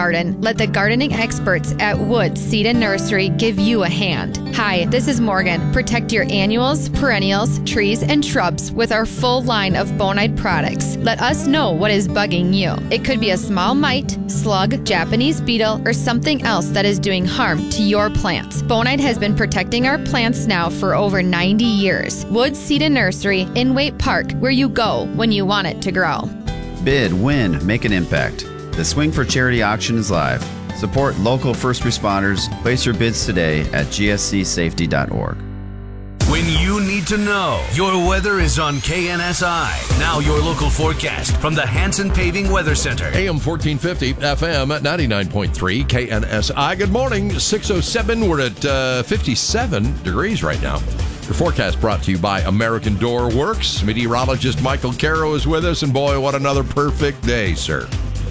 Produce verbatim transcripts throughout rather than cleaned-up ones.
garden, let the gardening experts at Woods Seed and Nursery give you a hand. Hi, this is Morgan. Protect your annuals, perennials, trees, and shrubs with our full line of Bonide products. Let us know what is bugging you. It could be a small mite, slug, Japanese beetle, or something else that is doing harm to your plants. Bonide has been protecting our plants now for over ninety years. Woods Seed and Nursery in Waite Park, where you go when you want it to grow. Bid, win, make an impact. The Swing for Charity auction is live. Support local first responders. Place your bids today at g s c safety dot org. When you need to know, your weather is on K N S I. Now your local forecast from the Hanson Paving Weather Center. A M fourteen fifty, F M at ninety-nine point three, K N S I. Good morning, six oh seven. We're at uh, fifty-seven degrees right now. Your forecast brought to you by American Door Works. Meteorologist Michael Caro is with us, and boy, what another perfect day, sir.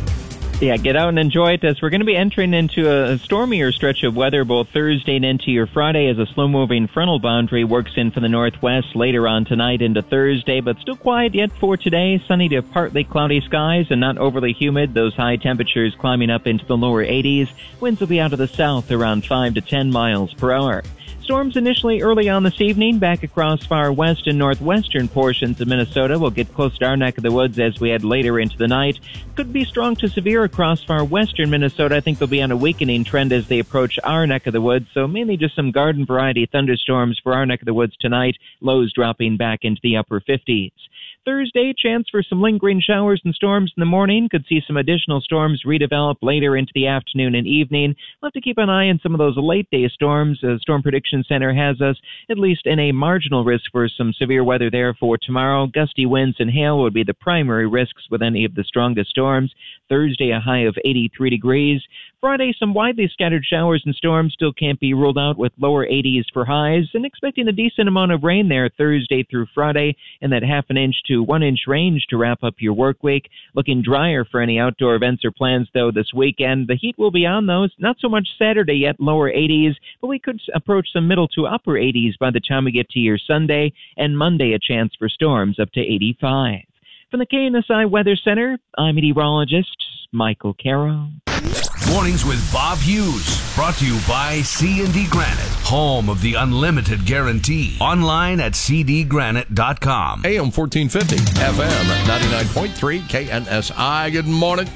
Yeah, get out and enjoy it as we're going to be entering into a stormier stretch of weather both Thursday and into your Friday as a slow-moving frontal boundary works in from the northwest later on tonight into Thursday, but still quiet yet for today. Sunny to partly cloudy skies and not overly humid. Those high temperatures climbing up into the lower eighties. Winds will be out of the south around five to ten miles per hour. Storms initially early on this evening back across far west and northwestern portions of Minnesota. Will get close to our neck of the woods as we head later into the night. Could be strong to severe across far western Minnesota. I think they'll be on a weakening trend as they approach our neck of the woods. So mainly just some garden variety thunderstorms for our neck of the woods tonight. Lows dropping back into the upper fifties. Thursday, chance for some lingering showers and storms in the morning. Could see some additional storms redevelop later into the afternoon and evening. We'll have to keep an eye on some of those late day storms. The Storm Prediction Center has us at least in a marginal risk for some severe weather there for tomorrow. Gusty winds and hail would be the primary risks with any of the strongest storms. Thursday, a high of eighty-three degrees. Friday, some widely scattered showers and storms still can't be ruled out with lower eighties for highs, and expecting a decent amount of rain there Thursday through Friday in that half an inch to one inch range to wrap up your work week. Looking drier for any outdoor events or plans, though, this weekend. The heat will be on those. Not so much Saturday yet, lower eighties, but we could approach some middle to upper eighties by the time we get to your Sunday, and Monday a chance for storms up to eighty-five. From the K N S I Weather Center, I'm meteorologist Michael Caro. Mornings with Bob Hughes, brought to you by C and D Granite, home of the unlimited guarantee. Online at c d granite dot com. A M fourteen fifty, F M ninety-nine point three, K N S I. Good morning.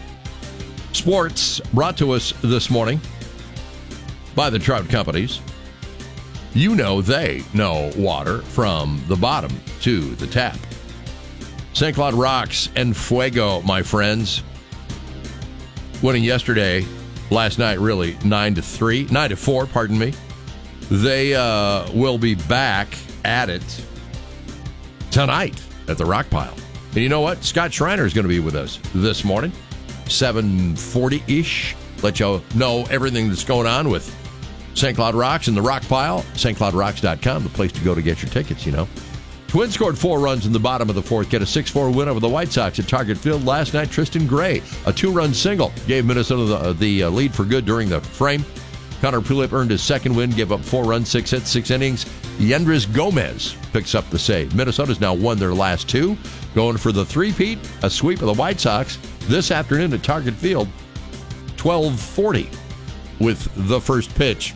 Sports brought to us this morning by the Trout Companies. You know they know water from the bottom to the tap. Saint Cloud Rocks and Fuego, my friends. Winning yesterday, last night really, nine to three, nine to four, pardon me. They uh, will be back at it tonight at the Rock Pile. And you know what? Scott Schreiner is going to be with us this morning, seven forty-ish. Let you know everything that's going on with Saint Cloud Rocks and the Rock Pile. St Cloud Rocks dot com, the place to go to get your tickets, you know. Twins scored four runs in the bottom of the fourth, get a six four win over the White Sox at Target Field last night. Tristan Gray, a two-run single, gave Minnesota the, the uh, lead for good during the frame. Connor Pulip earned his second win, gave up four runs, six hits, six innings. Yendris Gomez picks up the save. Minnesota's now won their last two, going for the three-peat, a sweep of the White Sox this afternoon at Target Field, twelve forty with the first pitch.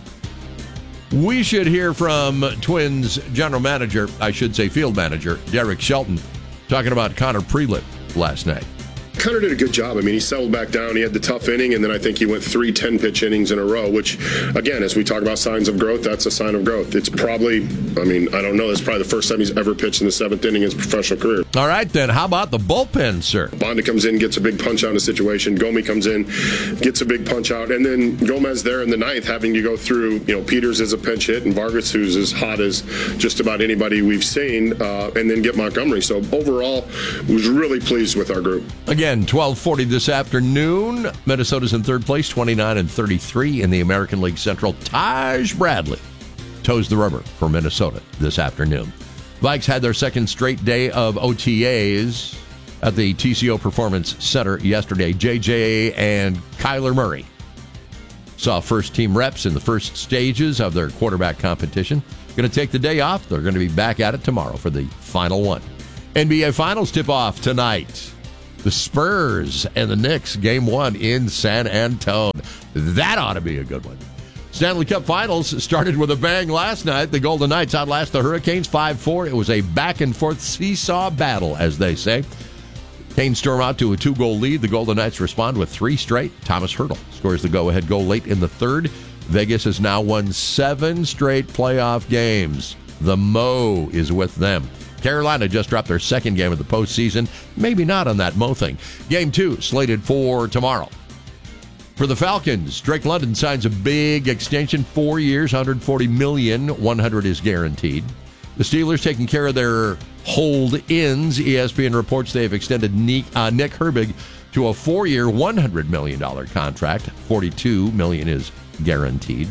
We should hear from Twins general manager, I should say field manager, Derek Shelton, talking about Connor Pulip last night. Connor did a good job. I mean, he settled back down. He had the tough inning, and then I think he went three ten-pitch innings in a row, which, again, as we talk about signs of growth, that's a sign of growth. It's probably, I mean, I don't know, it's probably the first time he's ever pitched in the seventh inning in his professional career. All right, then, how about the bullpen, sir? Bonda comes in, gets a big punch out in a situation. Gomi comes in, gets a big punch out, and then Gomez there in the ninth having to go through, you know, Peters as a pinch hit, and Vargas, who's as hot as just about anybody we've seen, uh, and then get Montgomery. So overall, was really pleased with our group. Again, twelve forty this afternoon. Minnesota's in third place, twenty-nine and thirty-three in the American League Central. Taj Bradley toes the rubber for Minnesota this afternoon. Vikes had their second straight day of O T As at the T C O Performance Center yesterday. J J and Kyler Murray saw first-team reps in the first stages of their quarterback competition. Going to take the day off. They're going to be back at it tomorrow for the final one. N B A Finals tip-off tonight. The Spurs and the Knicks, game one in San Antonio. That ought to be a good one. Stanley Cup Finals started with a bang last night. The Golden Knights outlast the Hurricanes five four. It was a back-and-forth seesaw battle, as they say. Canes storm out to a two-goal lead. The Golden Knights respond with three straight. Thomas Hertl scores the go-ahead goal late in the third. Vegas has now won seven straight playoff games. The Mo is with them. Carolina just dropped their second game of the postseason. Maybe not on that Mo thing. Game two slated for tomorrow. For the Falcons, Drake London signs a big extension, four years, one hundred forty million dollars. one hundred is guaranteed. The Steelers taking care of their hold-ins. E S P N reports they have extended Nick, uh, Nick Herbig to a four-year, one hundred million dollars contract. forty-two million dollars is guaranteed.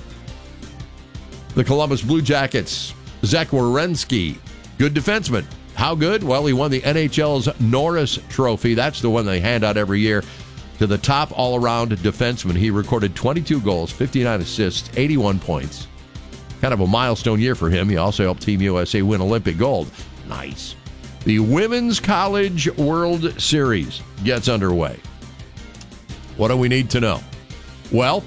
The Columbus Blue Jackets, Zach Werenski, good defenseman. How good? Well, he won the N H L's Norris Trophy. That's the one they hand out every year to the top all-around defenseman. He recorded twenty-two goals, fifty-nine assists, eighty-one points. Kind of a milestone year for him. He also helped Team U S A win Olympic gold. Nice. The Women's College World Series gets underway. What do we need to know? Well,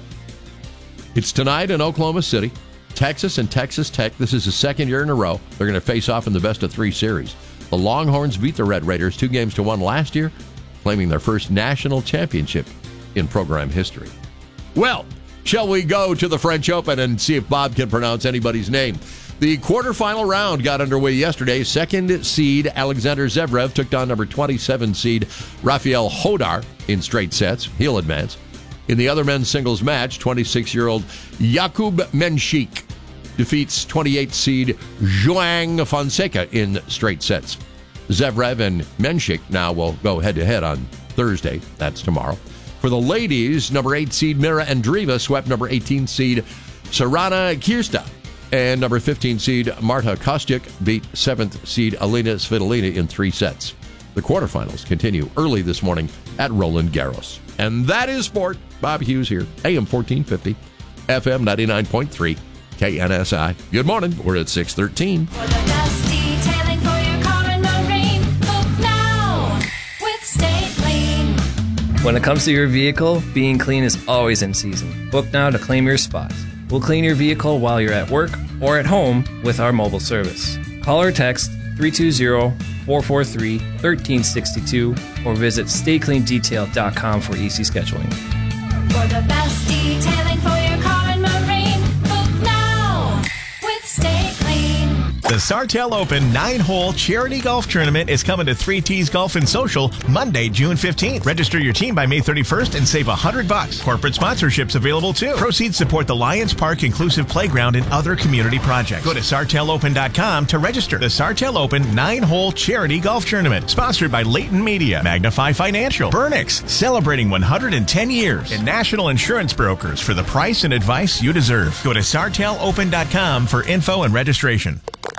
it's tonight in Oklahoma City. Texas and Texas Tech. This is the second year in a row. They're going to face off in the best of three series. The Longhorns beat the Red Raiders two games to one last year, claiming their first national championship in program history. Well, shall we go to the French Open and see if Bob can pronounce anybody's name? The quarterfinal round got underway yesterday. Second seed Alexander Zverev took down number twenty-seven seed Rafael Hodar in straight sets. He'll advance. In the other men's singles match, twenty-six-year-old Jakub Menšík defeats twenty-eight seed João Fonseca in straight sets. Zverev and Menšík now will go head-to-head on Thursday. That's tomorrow. For the ladies, number eight seed Mira Andreeva swept number eighteen seed Sorana Cîrstea. And number fifteen seed Marta Kostyuk beat seventh seed Alina Svitolina in three sets. The quarterfinals continue early this morning at Roland Garros. And that is sport. Bob Hughes here, A M fourteen fifty, F M ninety-nine point three, K N S I. Good morning. We're at six thirteen. For the best detailing for your car and marine, book now with Stay Clean. When it comes to your vehicle, being clean is always in season. Book now to claim your spot. We'll clean your vehicle while you're at work or at home with our mobile service. Call or text three two zero, four four three, one three six two or visit stay clean detail dot com for easy scheduling. For the best detailing for your car and marine, book now with Stay Clean. The Sartell Open nine-hole charity golf tournament is coming to three T's Golf and Social Monday, June fifteenth. Register your team by May thirty-first and save one hundred bucks. Corporate sponsorships available too. Proceeds support the Lions Park Inclusive Playground and other community projects. Go to sartell open dot com to register. The Sartell Open nine-hole charity golf tournament, sponsored by Leighton Media, Magnify Financial, Burnix, celebrating one hundred ten years, and National Insurance Brokers for the price and advice you deserve. Go to sartell open dot com for info and registration.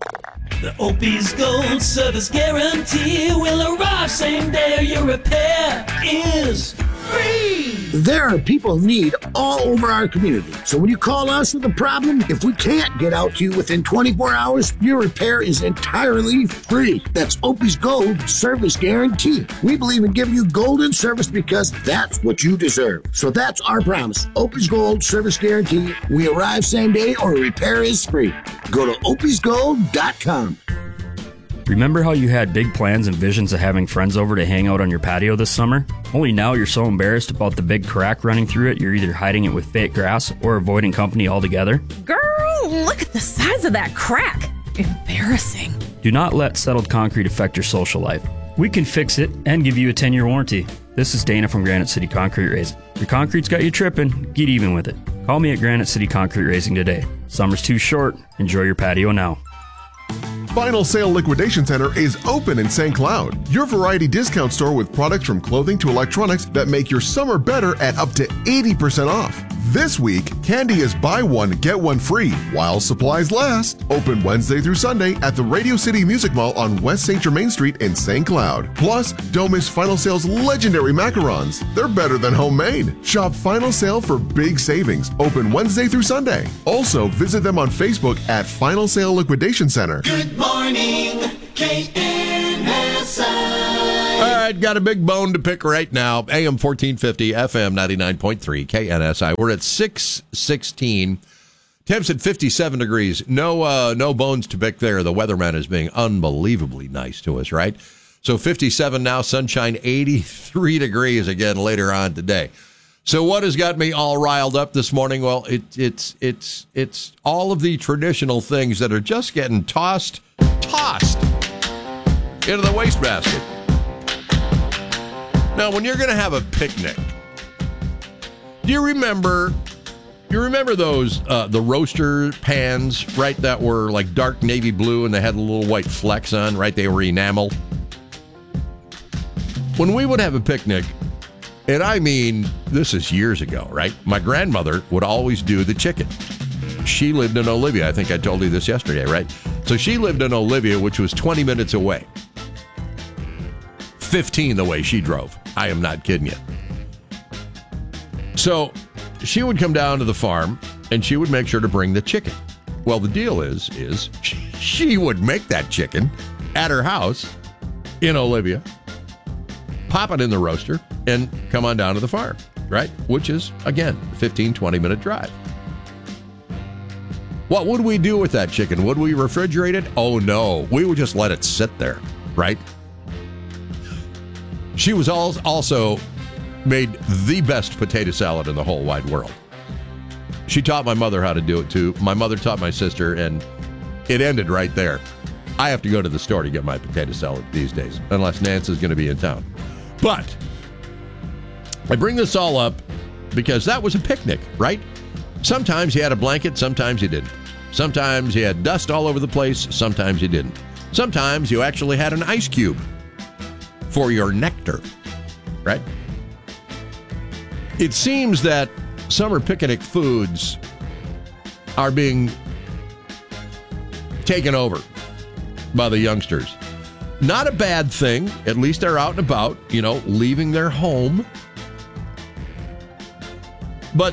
The Opie's Gold Service Guarantee will arrive same day or your repair is free. There are people in need all over our community. So when you call us with a problem, if we can't get out to you within twenty-four hours, your repair is entirely free. That's Opie's Gold Service Guarantee. We believe in giving you golden service because that's what you deserve. So that's our promise. Opie's Gold Service Guarantee. We arrive same day or repair is free. Go to opies gold dot com. Remember how you had big plans and visions of having friends over to hang out on your patio this summer? Only now you're so embarrassed about the big crack running through it, you're either hiding it with fake grass or avoiding company altogether? Girl, look at the size of that crack. Embarrassing. Do not let settled concrete affect your social life. We can fix it and give you a ten-year warranty. This is Dana from Granite City Concrete Raising. Your concrete's got you tripping, get even with it. Call me at Granite City Concrete Raising today. Summer's too short. Enjoy your patio now. Final Sale Liquidation Center is open in Saint Cloud, your variety discount store with products from clothing to electronics that make your summer better at up to eighty percent off. This week, candy is buy one, get one free while supplies last. Open Wednesday through Sunday at the Radio City Music Mall on West Saint Germain Street in Saint Cloud. Plus, don't miss Final Sale's legendary macarons. They're better than homemade. Shop Final Sale for big savings. Open Wednesday through Sunday. Also, visit them on Facebook at Final Sale Liquidation Center. Good morning, K N S I. All right, got a big bone to pick right now. A M fourteen fifty, F M ninety-nine point three, K N S I. We're at six sixteen. Temps at fifty-seven degrees. No uh, no bones to pick there. The weatherman is being unbelievably nice to us, right? So fifty-seven now, sunshine, eighty-three degrees again later on today. So what has got me all riled up this morning? Well, it, it's it's it's all of the traditional things that are just getting tossed, tossed into the wastebasket. Now, when you're going to have a picnic, do you remember... You remember those, uh, the roaster pans, right, that were like dark navy blue and they had a little white flecks on, right? They were enamel. When we would have a picnic, and I mean, this is years ago, right? My grandmother would always do the chicken. She lived in Olivia. I think I told you this yesterday, right? So she lived in Olivia, which was twenty minutes away. fifteen the way she drove. I am not kidding you. So... she would come down to the farm, and she would make sure to bring the chicken. Well, the deal is, is she would make that chicken at her house in Olivia, pop it in the roaster, and come on down to the farm, right? Which is, again, a fifteen, twenty-minute drive. What would we do with that chicken? Would we refrigerate it? Oh, no. We would just let it sit there, right? She was also... made the best potato salad in the whole wide world. She taught my mother how to do it too. My mother taught my sister, and it ended right there. I have to go to the store to get my potato salad these days, unless Nance is going to be in town. But I bring this all up because that was a picnic, right? Sometimes you had a blanket, sometimes you didn't. Sometimes you had dust all over the place, sometimes you didn't. Sometimes you actually had an ice cube for your nectar, right? It seems that summer picnic foods are being taken over by the youngsters. Not a bad thing. At least they're out and about, you know, leaving their home. But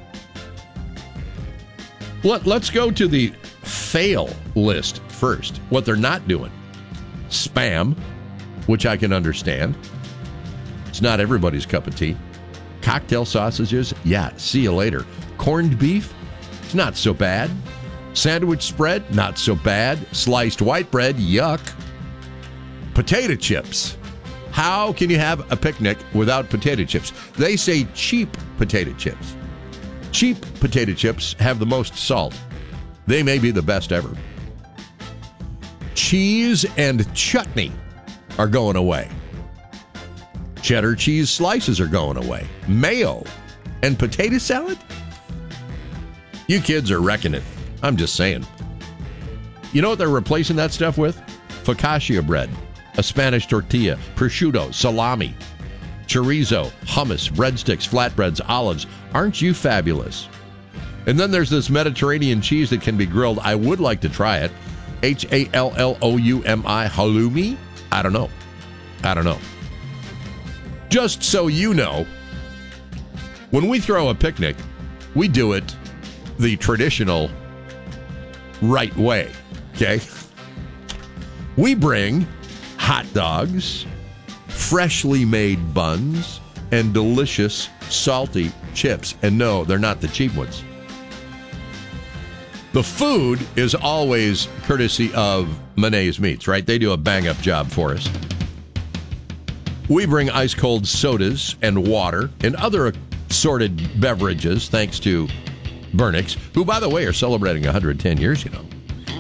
let, let's go to the fail list first. What they're not doing. Spam, which I can understand. It's not everybody's cup of tea. Cocktail sausages, yeah, see you later. Corned beef, it's not so bad. Sandwich spread, not so bad. Sliced white bread, yuck. Potato chips. How can you have a picnic without potato chips? They say cheap potato chips. Cheap potato chips have the most salt. They may be the best ever. Cheese and chutney are going away. Cheddar cheese slices are going away. Mayo and potato salad? You kids are wrecking it. I'm just saying. You know what they're replacing that stuff with? Focaccia bread, a Spanish tortilla, prosciutto, salami, chorizo, hummus, breadsticks, flatbreads, olives. Aren't you fabulous? And then there's this Mediterranean cheese that can be grilled. I would like to try it. H A L L O U M I, halloumi? I don't know. I don't know. Just so you know, when we throw a picnic, we do it the traditional right way, okay? We bring hot dogs, freshly made buns, and delicious salty chips. And no, they're not the cheap ones. The food is always courtesy of Menae's Meats, right? They do a bang-up job for us. We bring ice-cold sodas and water and other assorted beverages, thanks to Burnix, who, by the way, are celebrating one hundred ten years, you know.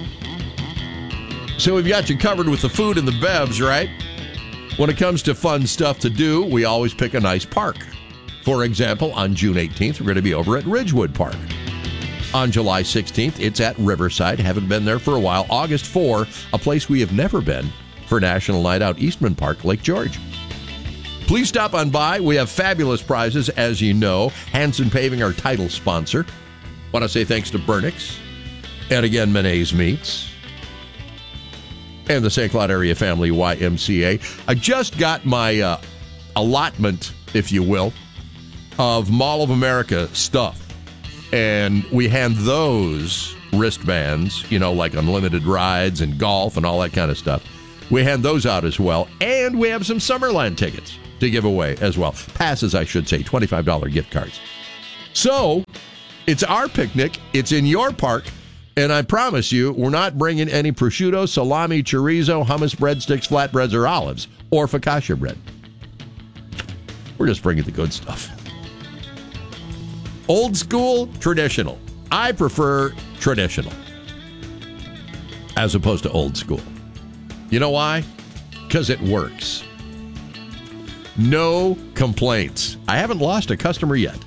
So we've got you covered with the food and the bevs, right? When it comes to fun stuff to do, we always pick a nice park. For example, on June eighteenth, we're going to be over at Ridgewood Park. On July sixteenth, it's at Riverside. Haven't been there for a while. August fourth, a place we have never been, for National Night Out, Eastman Park, Lake George. Please stop on by. We have fabulous prizes, as you know. Hanson Paving, our title sponsor. Want to say thanks to Burnix. And again, Menae's Meats. And the Saint Cloud Area Family Y M C A. I just got my uh, allotment, if you will, of Mall of America stuff. And we hand those wristbands, you know, like unlimited rides and golf and all that kind of stuff, We hand those out as well. And we have some Summerland tickets to give away as well. Passes, I should say, twenty-five dollars gift cards. So, it's our picnic. It's in your park. And I promise you, we're not bringing any prosciutto, salami, chorizo, hummus, breadsticks, flatbreads, or olives, or focaccia bread. We're just bringing the good stuff. Old school, traditional. I prefer traditional as opposed to old school. You know why? Because it works. No complaints. I haven't lost a customer yet.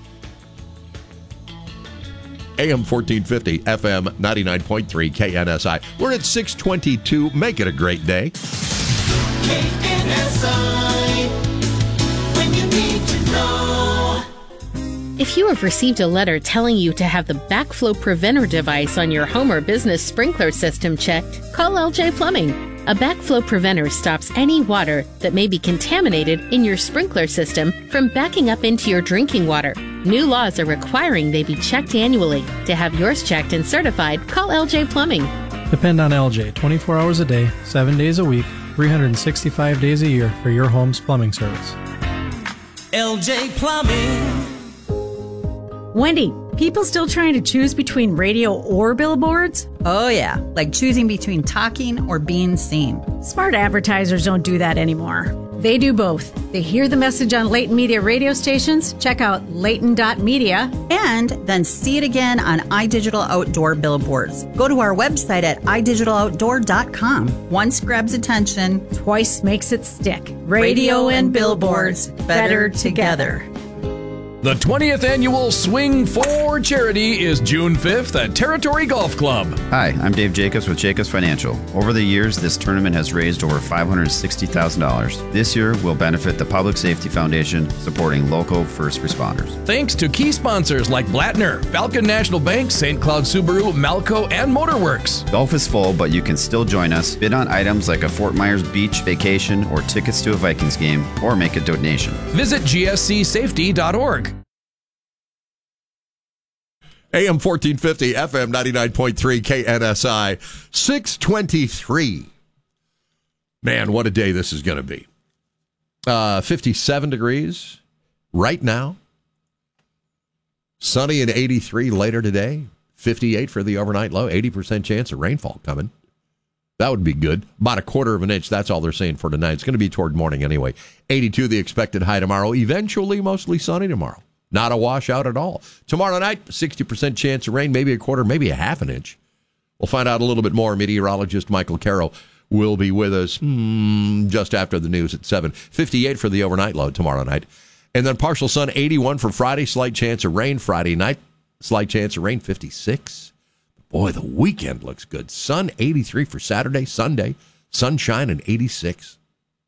A M fourteen fifty, F M ninety-nine point three, K N S I. We're at six twenty-two. Make it a great day. K N S I, when you need to know. If you have received a letter telling you to have the backflow preventer device on your home or business sprinkler system checked, call L J Plumbing. A backflow preventer stops any water that may be contaminated in your sprinkler system from backing up into your drinking water. New laws are requiring they be checked annually. To have yours checked and certified, call L J Plumbing. Depend on L J twenty-four hours a day, seven days a week, three hundred sixty-five days a year for your home's plumbing service. L J Plumbing. Wendy, people still trying to choose between radio or billboards? Oh, yeah, like choosing between talking or being seen. Smart advertisers don't do that anymore. They do both. They hear the message on Leighton Media radio stations, check out Leighton dot media, and then see it again on iDigital Outdoor billboards. Go to our website at i digital outdoor dot com. Once grabs attention, twice makes it stick. Radio, radio and billboards, better together. The twentieth Annual Swing for Charity is June fifth at Territory Golf Club. Hi, I'm Dave Jacobs with Jacobs Financial. Over the years, this tournament has raised over five hundred sixty thousand dollars. This year will benefit the Public Safety Foundation, supporting local first responders. Thanks to key sponsors like Blattner, Falcon National Bank, Saint Cloud Subaru, Malco, and Motorworks. Golf is full, but you can still join us. Bid on items like a Fort Myers Beach vacation or tickets to a Vikings game, or make a donation. Visit G S C safety dot org. A M fourteen fifty, F M ninety-nine point three, K N S I, six twenty-three. Man, what a day this is going to be. Uh, fifty-seven degrees right now. Sunny and eighty-three later today. fifty-eight for the overnight low. eighty percent chance of rainfall coming. That would be good. About a quarter of an inch. That's all they're saying for tonight. It's going to be toward morning anyway. eighty-two the expected high tomorrow. Eventually mostly sunny tomorrow. Not a washout at all. Tomorrow night, sixty percent chance of rain, maybe a quarter, maybe a half an inch. We'll find out a little bit more. Meteorologist Michael Carroll will be with us hmm, just after the news at seven. fifty-eight for the overnight low tomorrow night. And then partial sun, eighty-one for Friday. Slight chance of rain Friday night. Slight chance of rain, fifty-six. Boy, the weekend looks good. Sun, eighty-three for Saturday, Sunday. Sunshine, and eighty-six.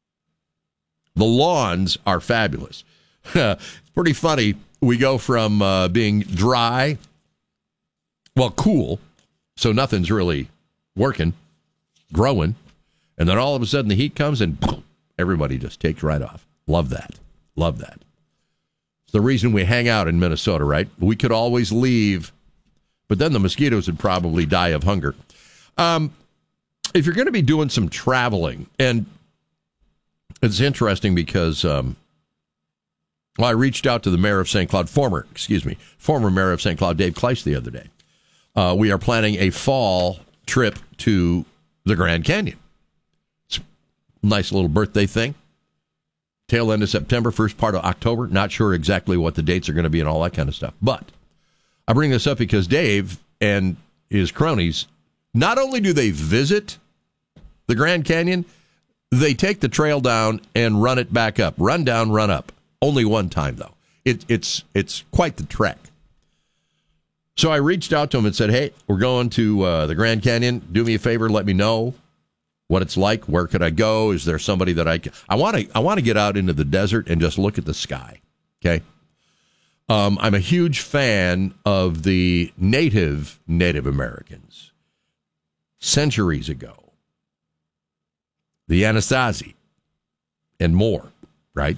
The lawns are fabulous. It's pretty funny. We go from uh, being dry, well, cool, so nothing's really working, growing, and then all of a sudden the heat comes and boom, everybody just takes right off. Love that. Love that. It's the reason we hang out in Minnesota, right? We could always leave, but then the mosquitoes would probably die of hunger. Um, if you're going to be doing some traveling, and it's interesting because... Um, Well, I reached out to the mayor of Saint Cloud, former, excuse me, former mayor of Saint Cloud, Dave Kleiss, the other day. Uh, we are planning a fall trip to the Grand Canyon. It's a nice little birthday thing. Tail end of September, first part of October. Not sure exactly what the dates are going to be and all that kind of stuff. But I bring this up because Dave and his cronies, not only do they visit the Grand Canyon, they take the trail down and run it back up. Run down, run up. Only one time, though. It, it's it's quite the trek. So I reached out to him and said, hey, we're going to uh, the Grand Canyon. Do me a favor. Let me know what it's like. Where could I go? Is there somebody that I can... I want to I want to get out into the desert and just look at the sky. Okay? Um, I'm a huge fan of the native Native Americans. Centuries ago. The Anasazi. And more. Right?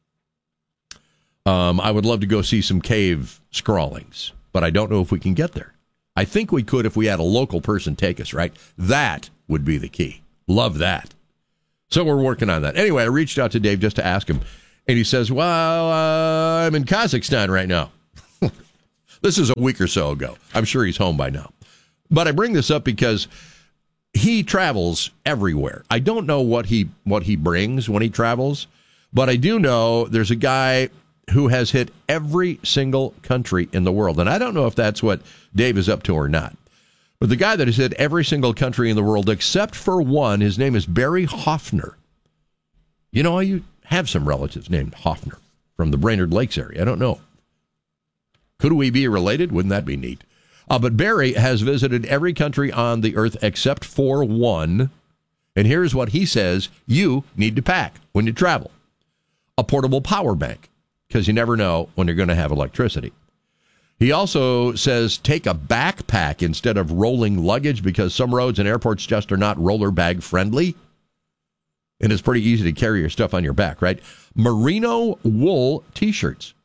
Um, I would love to go see some cave scrawlings, but I don't know if we can get there. I think we could if we had a local person take us, right? That would be the key. Love that. So we're working on that. Anyway, I reached out to Dave just to ask him, and he says, well, uh, I'm in Kazakhstan right now. This is a week or so ago. I'm sure he's home by now. But I bring this up because he travels everywhere. I don't know what he what he brings when he travels, but I do know there's a guy who has hit every single country in the world. And I don't know if that's what Dave is up to or not. But the guy that has hit every single country in the world except for one, his name is Barry Hoffner. You know, you have some relatives named Hoffner from the Brainerd Lakes area. I don't know. Could we be related? Wouldn't that be neat? Uh, but Barry has visited every country on the earth except for one. And here's what he says you need to pack when you travel. A portable power bank, because you never know when you're going to have electricity. He also says take a backpack instead of rolling luggage, because some roads and airports just are not roller bag friendly. And it's pretty easy to carry your stuff on your back, right? Merino wool T-shirts.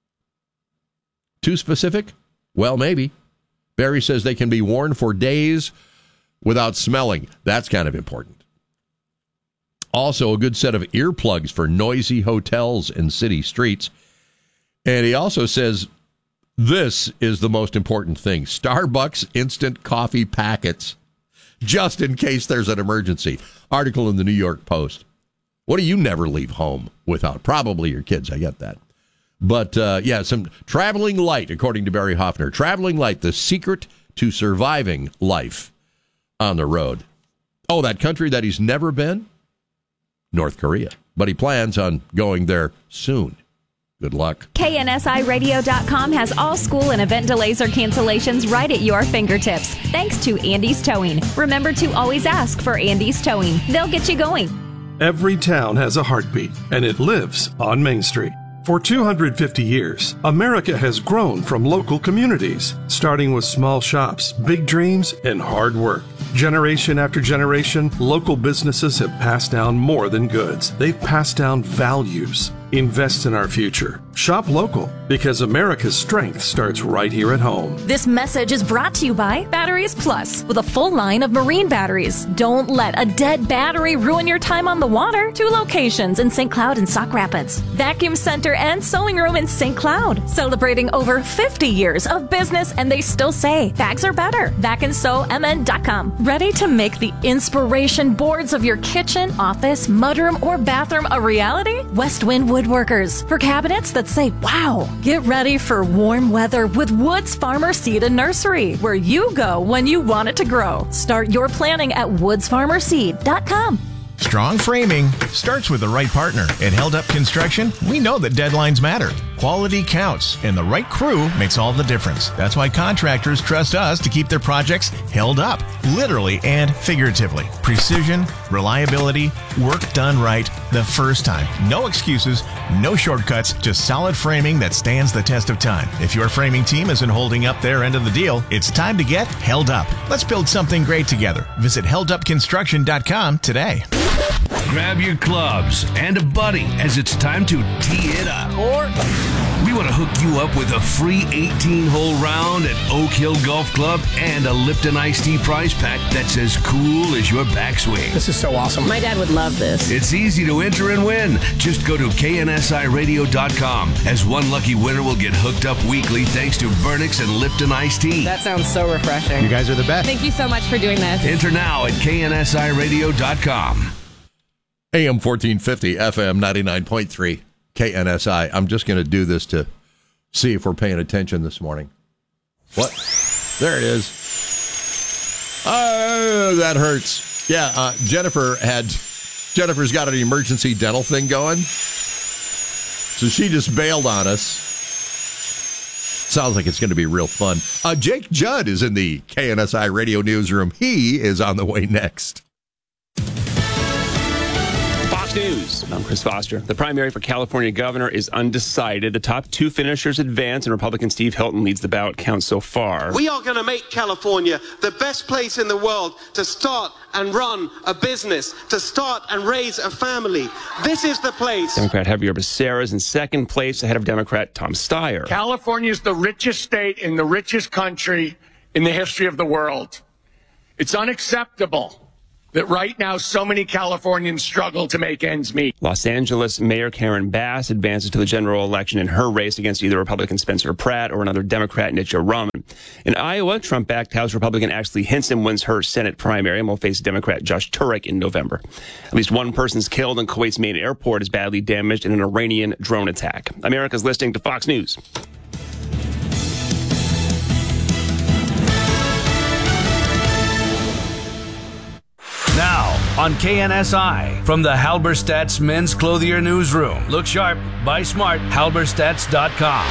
Too specific? Well, maybe. Barry says they can be worn for days without smelling. That's kind of important. Also, a good set of earplugs for noisy hotels and city streets. And he also says this is the most important thing. Starbucks instant coffee packets, just in case there's an emergency. Article in the New York Post. What do you never leave home without? Probably your kids, I get that. But, uh, yeah, some traveling light, according to Barry Hoffner. Traveling light, the secret to surviving life on the road. Oh, that country that he's never been? North Korea. But he plans on going there soon. Good luck. K N S I radio dot com has all school and event delays or cancellations right at your fingertips. Thanks to Andy's Towing. Remember to always ask for Andy's Towing. They'll get you going. Every town has a heartbeat, and it lives on Main Street. For two hundred fifty years, America has grown from local communities, starting with small shops, big dreams, and hard work. Generation after generation, local businesses have passed down more than goods. They've passed down values. Invest in our future. Shop local, because America's strength starts right here at home. This message is brought to you by Batteries Plus, with a full line of marine batteries. Don't let a dead battery ruin your time on the water. Two locations in Saint Cloud and Sauk Rapids. Vacuum Center and Sewing Room in Saint Cloud. Celebrating over fifty years of business, and they still say bags are better. vac and sew m n dot com. Ready to make the inspiration boards of your kitchen, office, mudroom, or bathroom a reality? West Wind Woodworkers. For cabinets that say, wow. Get ready for warm weather with Woods Farmer Seed and Nursery, where you go when you want it to grow. Start your planning at woods farmer seed dot com. Strong framing starts with the right partner. At Held Up Construction, we know that deadlines matter. Quality counts, and the right crew makes all the difference. That's why contractors trust us to keep their projects held up, literally and figuratively. Precision, reliability, work done right the first time. No excuses, no shortcuts, just solid framing that stands the test of time. If your framing team isn't holding up their end of the deal, it's time to get held up. Let's build something great together. Visit held up construction dot com today. Grab your clubs and a buddy, as it's time to tee it up. Or we want to hook you up with a free eighteen-hole round at Oak Hill Golf Club and a Lipton Iced Tea prize pack that's as cool as your backswing. This is so awesome. My dad would love this. It's easy to enter and win. Just go to K N S I radio dot com, as one lucky winner will get hooked up weekly thanks to Burnix and Lipton Iced Tea. That sounds so refreshing. You guys are the best. Thank you so much for doing this. Enter now at K N S I radio dot com. A M fourteen fifty, F M ninety-nine point three, K N S I. I'm just going to do this to see if we're paying attention this morning. What? There it is. Oh, that hurts. Yeah, uh, Jennifer had, Jennifer's got an emergency dental thing going. So she just bailed on us. Sounds like it's going to be real fun. Uh, Jake Judd is in the K N S I radio newsroom. He is on the way next. News. I'm Chris Foster. The primary for California governor is undecided. The top two finishers advance, and Republican Steve Hilton leads the ballot count so far. We are going to make California the best place in the world to start and run a business, to start and raise a family. This is the place. Democrat Javier Becerra is in second place ahead of Democrat Tom Steyer. California is the richest state in the richest country in the history of the world. It's unacceptable that right now so many Californians struggle to make ends meet. Los Angeles Mayor Karen Bass advances to the general election in her race against either Republican Spencer Pratt or another Democrat Nick Roman. In Iowa, Trump-backed House Republican Ashley Hinson wins her Senate primary and will face Democrat Josh Turek in November. At least one person's killed and Kuwait's main airport is badly damaged in an Iranian drone attack. America's listening to Fox News. Now, on K N S I, from the Halberstadt's Men's Clothier Newsroom. Look sharp, buy smart, halberstadts dot com.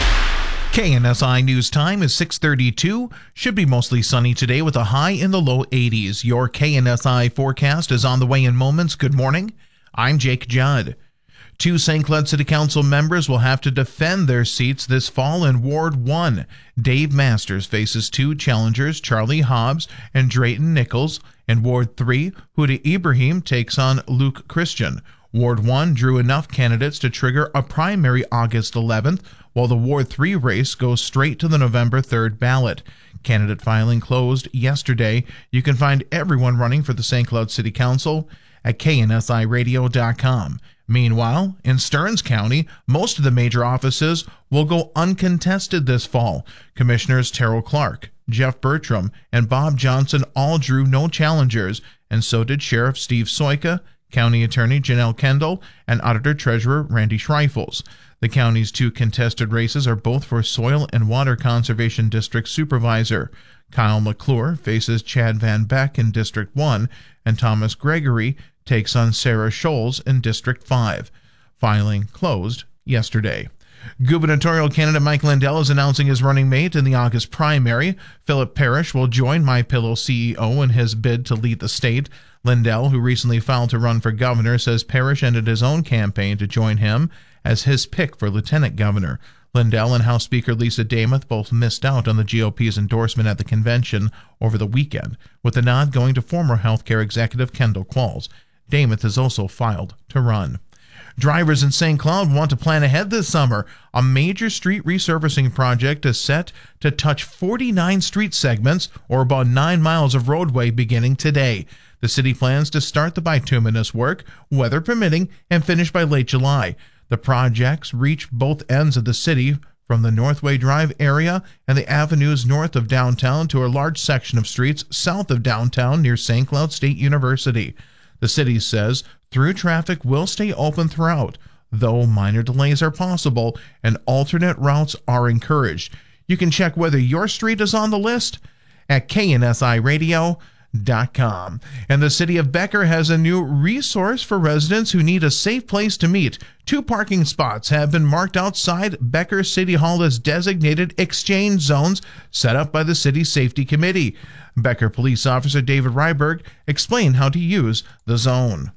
K N S I News Time is six thirty-two. Should be mostly sunny today with a high in the low eighties. Your K N S I forecast is on the way in moments. Good morning. I'm Jake Judd. Two Saint Cloud City Council members will have to defend their seats this fall in Ward one. Dave Masters faces two challengers, Charlie Hobbs and Drayton Nichols. In Ward three, Huda Ibrahim takes on Luke Christian. Ward one drew enough candidates to trigger a primary August eleventh, while the Ward three race goes straight to the November third ballot. Candidate filing closed yesterday. You can find everyone running for the Saint Cloud City Council at K N S I radio dot com. Meanwhile, in Stearns County, most of the major offices will go uncontested this fall. Commissioners Terrell Clark, Jeff Bertram, and Bob Johnson all drew no challengers, and so did Sheriff Steve Soika, County Attorney Janelle Kendall, and Auditor Treasurer Randy Schreifels. The county's two contested races are both for Soil and Water Conservation District Supervisor. Kyle McClure faces Chad Van Beck in District one, and Thomas Gregory takes on Sarah Scholes in District five. Filing closed yesterday. Gubernatorial candidate Mike Lindell is announcing his running mate in the August primary. Philip Parrish will join MyPillow C E O in his bid to lead the state. Lindell, who recently filed to run for governor, says Parrish ended his own campaign to join him as his pick for lieutenant governor. Lindell and House Speaker Lisa Damuth both missed out on the G O P's endorsement at the convention over the weekend, with the nod going to former healthcare executive Kendall Qualls. Damuth has also filed to run. Drivers in Saint Cloud want to plan ahead this summer. A major street resurfacing project is set to touch forty-nine street segments, or about nine miles of roadway, beginning today. The city plans to start the bituminous work, weather permitting, and finish by late July. The projects reach both ends of the city, from the Northway Drive area and the avenues north of downtown to a large section of streets south of downtown near Saint Cloud State University. The city says through traffic will stay open throughout, though minor delays are possible and alternate routes are encouraged. You can check whether your street is on the list at K N S I radio dot com. And the city of Becker has a new resource for residents who need a safe place to meet. Two parking spots have been marked outside Becker City Hall as designated exchange zones set up by the city safety committee. Becker police officer David Ryberg explained how to use the zone.